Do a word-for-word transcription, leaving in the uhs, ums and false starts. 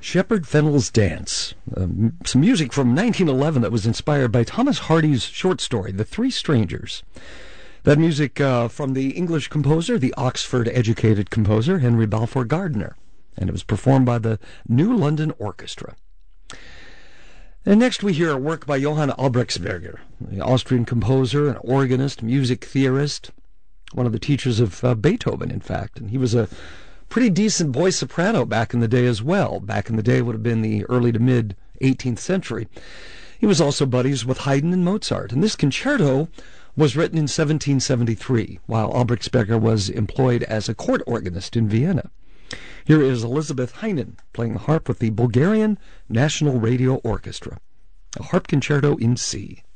Shepard Fennell's Dance, um, some music from nineteen eleven that was inspired by Thomas Hardy's short story, The Three Strangers. That music uh, from the English composer, the Oxford-educated composer, Henry Balfour Gardiner, and it was performed by the New London Orchestra. And next we hear a work by Johann Albrechtsberger, the Austrian composer, an organist, music theorist, one of the teachers of uh, Beethoven, in fact, and he was a pretty decent boy soprano back in the day as well. Back in the day would have been the early to mid eighteenth century. He was also buddies with Haydn and Mozart, and this concerto was written in seventeen seventy-three, while Albrechtsberger was employed as a court organist in Vienna. Here is Elizabeth Heinen playing the harp with the Bulgarian National Radio Orchestra, a harp concerto in C.